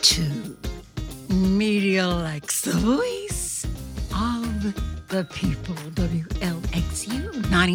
to Media Lex, the voice of the people, WLXU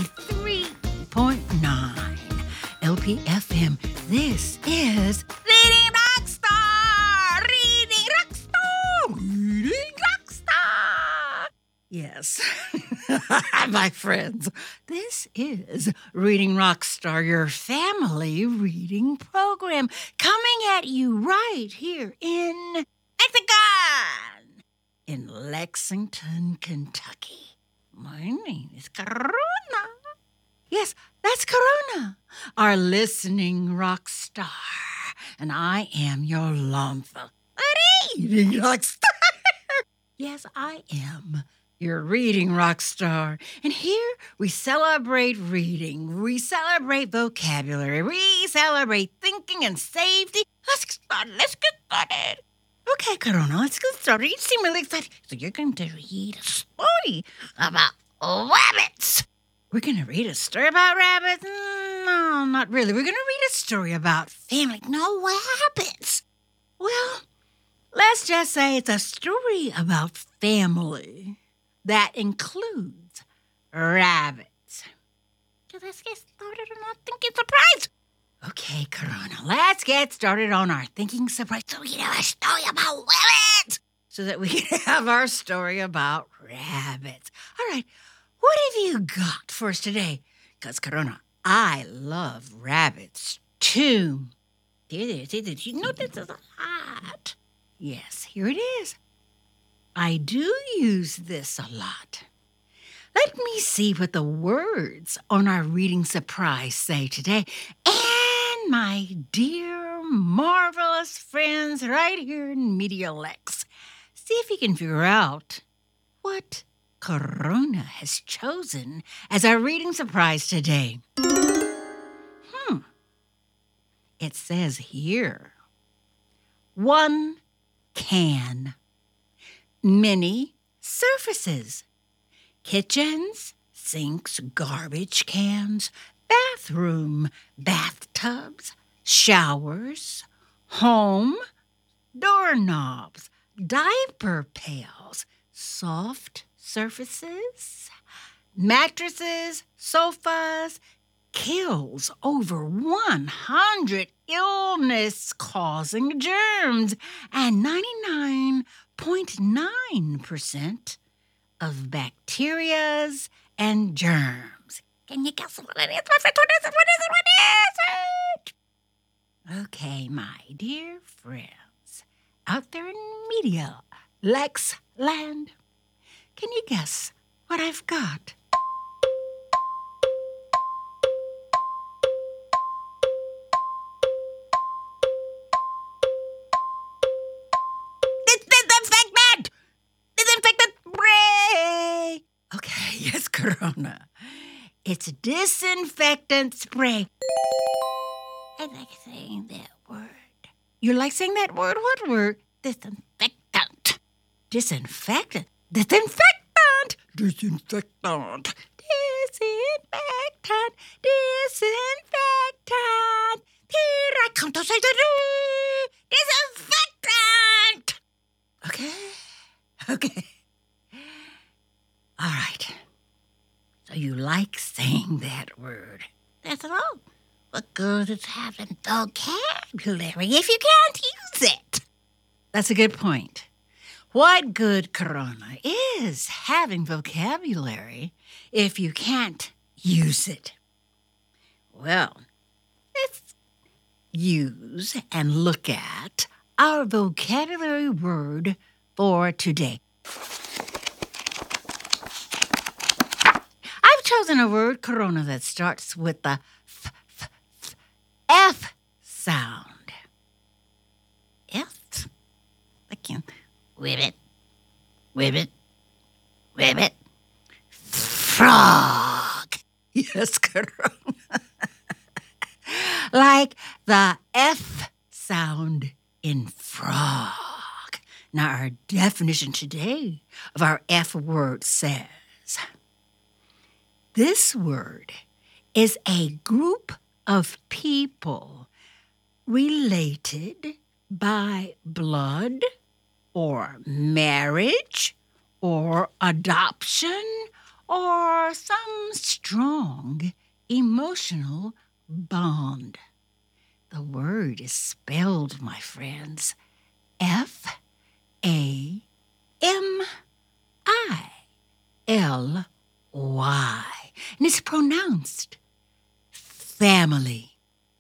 93.9 LPFM. This is Reading Rockstar! Reading Rockstar! Reading Rockstar! Yes, my friends, this is Reading Rockstar, your family reading program, coming at you right here in Hexagon, in Lexington, Kentucky. My name is Corona. Yes, that's Corona, our listening rock star. And I am your lawful reading rock star. Yes, I am your reading rock star. And here we celebrate reading. We celebrate vocabulary. We celebrate thinking and safety. Let's get started. Okay, Corona, let's get started. You seem really excited. So you're going to read a story about rabbits. We're going to read a story about rabbits? No, not really. We're going to read a story about family. No, rabbits. Well, let's just say it's a story about family that includes rabbits. So let's get started on our thinking surprise. Okay, Corona, let's get started on our thinking surprise so we can have a story about rabbits. So that we can have our story about rabbits. All right, what have you got for us today? Because, Corona, I love rabbits, too. Did you know this is a lot? Yes, here it is. I do use this a lot. Let me see what the words on our reading surprise say today. And my dear, marvelous friends right here in Media Lex, see if you can figure out what Corona has chosen as our reading surprise today. It says here, 1 can. Many surfaces. Kitchens, sinks, garbage cans, bathroom, bathtubs, showers, home, doorknobs, diaper pails, soft surfaces, mattresses, sofas, kills over 100 illness-causing germs and 99.9% of bacterias and germs. Can you guess what it is? What is it? Okay, my dear friends, out there in Media Lex Land, can you guess what I've got? Okay, yes, Corona. It's disinfectant spray. I like saying that word. You like saying that word? What word? Disinfectant. Disinfectant. Disinfectant. Disinfectant. Disinfectant. Disinfectant. Here I come to say the disinfectant. Okay. All right. So you like saying that word. That's all. What good is having vocabulary if you can't use it? That's a good point. What good, Corona, is having vocabulary if you can't use it? Well, let's use and look at our vocabulary word for today. I've chosen a word, Corona, that starts with the F sound. F? Like in ribbit, frog. Yes, Corona. Like the F sound in frog. Now, our definition today of our F word says, this word is a group of people related by blood or marriage or adoption or some strong emotional bond. The word is spelled, my friends, Family. And it's pronounced family.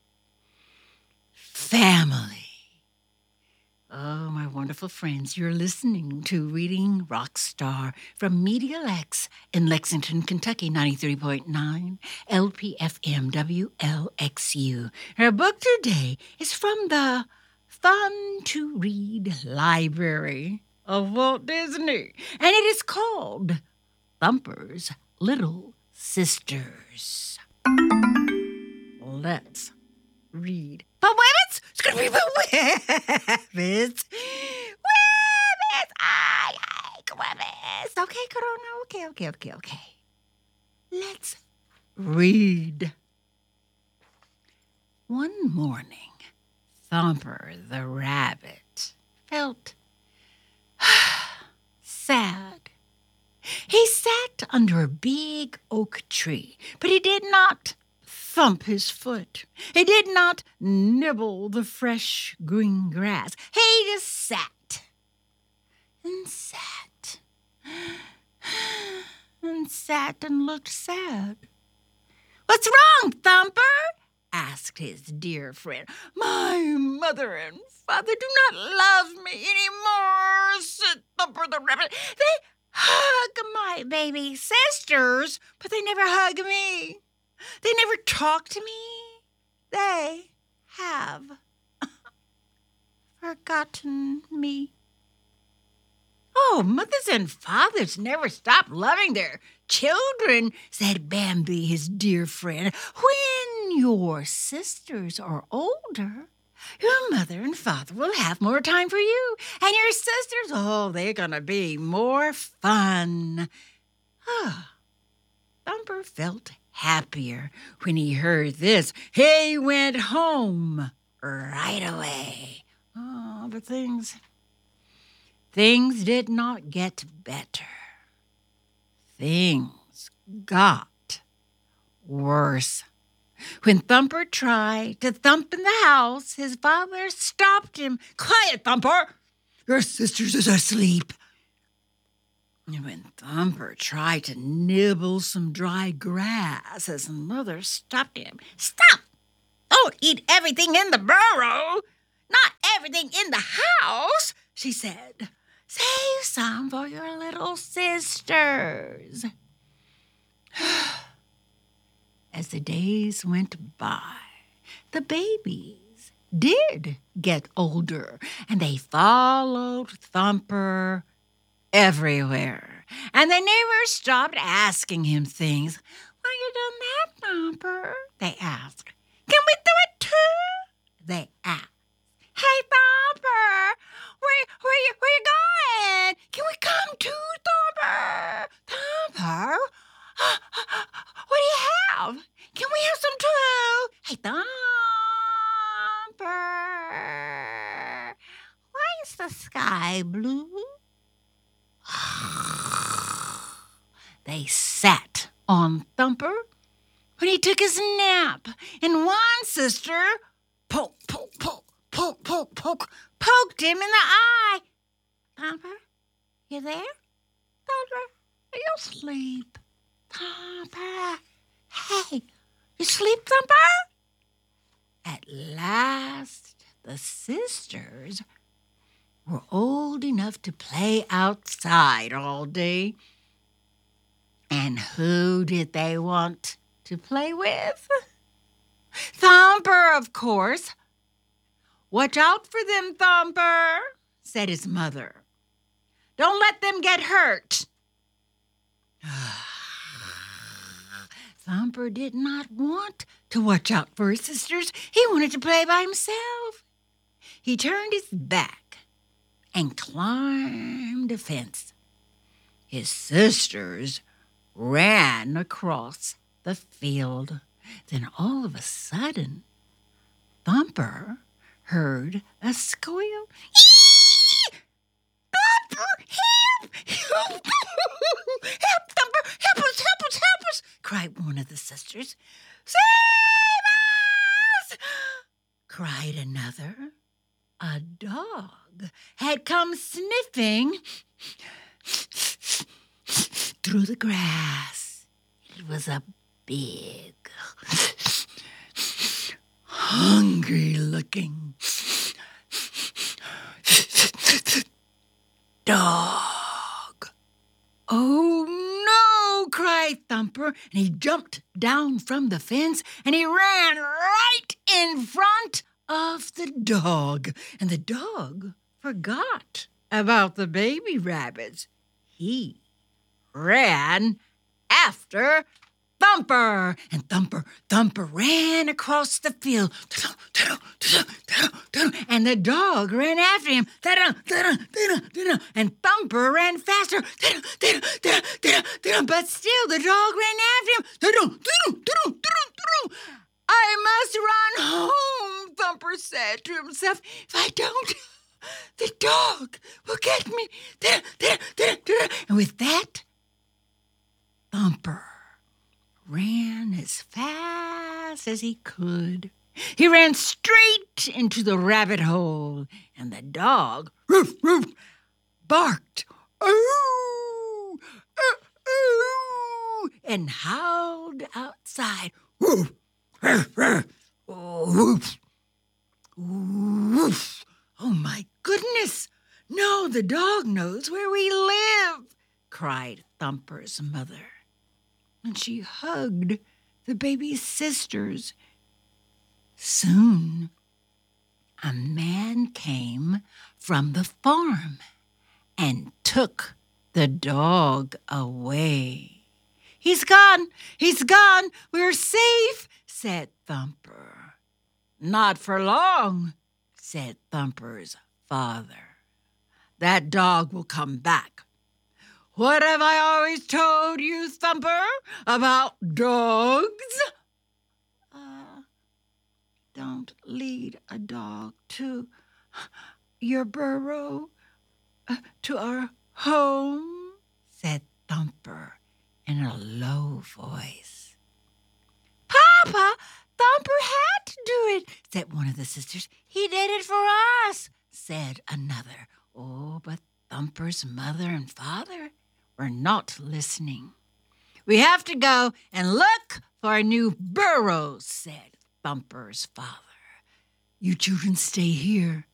Family. Oh, my wonderful friends, you're listening to Reading Rockstar from Media Lex in Lexington, Kentucky, 93.9 LPFM WLXU. Our book today is from the Fun to Read Library of Walt Disney, and it is called Thumper's Little Sisters. Let's read. But Webbits! It's going to be Webbits! Ay, Webbits! Okay, Corona. Okay. Let's read. One morning, Thumper the rabbit felt sad. He sat under a big oak tree, but he did not thump his foot. He did not nibble the fresh green grass. He just sat and sat and sat and looked sad. "What's wrong, Thumper?" asked his dear friend. "My mother and father do not love me anymore," said Thumper the rabbit. "They hug my baby sisters, but they never hug me. They never talk to me. They have forgotten me." "Oh, mothers and fathers never stop loving their children," said Bambi, his dear friend. "When your sisters are older, your mother and father will have more time for you. And your sisters, they're going to be more fun." Thumper felt happier when he heard this. He went home right away. But things did not get better. Things got worse. When Thumper tried to thump in the house, his father stopped him. "Quiet, Thumper! Your sisters is asleep." And when Thumper tried to nibble some dry grass, his mother stopped him. "Stop! Don't eat everything in the burrow. Not everything in the house," she said. "Save some for your little sisters." As the days went by, the babies did get older, and they followed Thumper everywhere. And they never stopped asking him things. "Why you done that, Thumper?" they asked. "Can we do it too?" they asked. "Hey, Thumper, where you going? Can we come too, Thumper? Thumper? What do you have? Can we have some too? Hey, Thumper, why is the sky blue?" They sat on Thumper when he took his nap, and one sister poked him in the eye. "Thumper, you there? Thumper, are you asleep? Thumper, hey, you sleep, Thumper?" At last, the sisters were old enough to play outside all day. And who did they want to play with? Thumper, of course. "Watch out for them, Thumper," said his mother. "Don't let them get hurt." Thumper did not want to watch out for his sisters. He wanted to play by himself. He turned his back and climbed a fence. His sisters ran across the field. Then all of a sudden, Thumper heard a squeal. Eee! Thumper, help! Help! Help, Thumper! Help us! Help us! Help us! Cried one of the sisters. Save us! Cried another. A dog had come sniffing through the grass. It was a big, hungry-looking dog. Oh, no, cried Thumper, and he jumped down from the fence, and he ran right in front of the dog. And the dog forgot about the baby rabbits. He ran after Thumper, and Thumper ran across the field, and the dog ran after him, and Thumper ran faster, but still the dog ran after him. I must run home, Thumper said to himself. If I don't, the dog will get me. And with that, Thumper ran as fast as he could. He ran straight into the rabbit hole, and the dog barked, "Ooh, ooh," and howled outside. "Woof, woof, woof." Oh, my goodness! No, the dog knows where we live, cried Thumper's mother. And she hugged the baby sisters. Soon, a man came from the farm and took the dog away. He's gone, we're safe, said Thumper. Not for long, said Thumper's father. That dog will come back. What have I always told you, Thumper, about dogs? Don't lead a dog to your burrow, to our home, said Thumper in a low voice. Papa, Thumper had to do it, said one of the sisters. He did it for us, said another. Oh, but Thumper's mother and father were not listening. We have to go and look for a new burrow, said Thumper's father. You children stay here